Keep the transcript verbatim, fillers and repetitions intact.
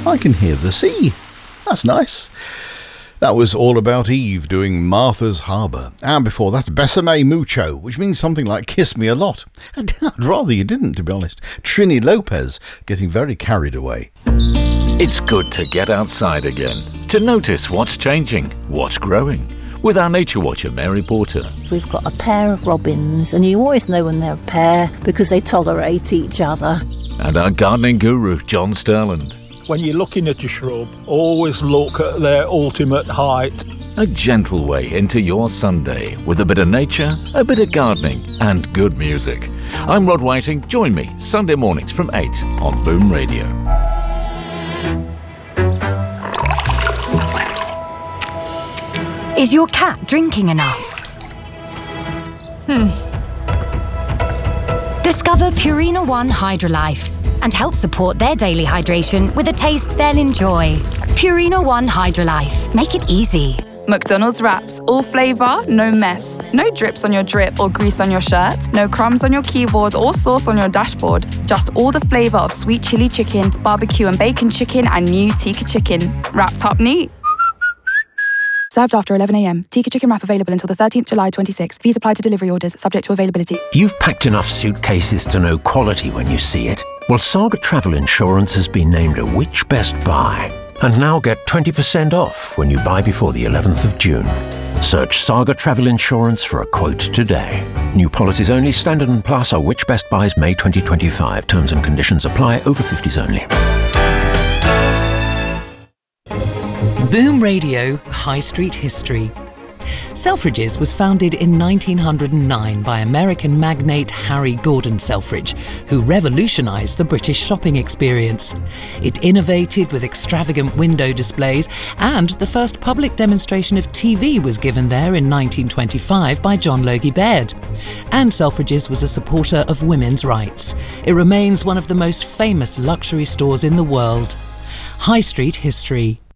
I can hear the sea. That's nice. That was All About Eve doing Martha's Harbour. And before that, Besame Mucho, which means something like kiss me a lot. I'd rather you didn't, to be honest. Trini Lopez getting very carried away. It's good to get outside again, to notice what's changing, what's growing. With our nature watcher, Mary Porter. We've got a pair of robins, and you always know when they're a pair because they tolerate each other. And our gardening guru, John Sterland. When you're looking at a shrub, always look at their ultimate height. A gentle way into your Sunday with a bit of nature, a bit of gardening and good music. I'm Rod Whiting. Join me Sunday mornings from eight on Boom Radio. Is your cat drinking enough? Hmm. Discover Purina One Hydrolife and help support their daily hydration with a taste they'll enjoy. Purina One Hydrolife. Make it easy. McDonald's wraps, all flavour, no mess. No drips on your drip or grease on your shirt. No crumbs on your keyboard or sauce on your dashboard. Just all the flavour of sweet chili chicken, barbecue and bacon chicken and new tikka chicken. Wrapped up neat. Served after eleven a.m. Tikka chicken wrap available until the thirteenth of July twenty-six. Fees apply to delivery orders, subject to availability. You've packed enough suitcases to know quality when you see it. Well, Saga Travel Insurance has been named a Which Best Buy. And now get twenty percent off when you buy before the eleventh of June. Search Saga Travel Insurance for a quote today. New policies only. Standard and Plus are Which Best Buys May twenty twenty-five. Terms and conditions apply. Over fifties only. Boom Radio High Street History. Selfridges was founded in nineteen oh nine by American magnate Harry Gordon Selfridge, who revolutionised the British shopping experience. It innovated with extravagant window displays, and the first public demonstration of T V was given there in nineteen twenty-five by John Logie Baird. And Selfridges was a supporter of women's rights. It remains one of the most famous luxury stores in the world. High Street History.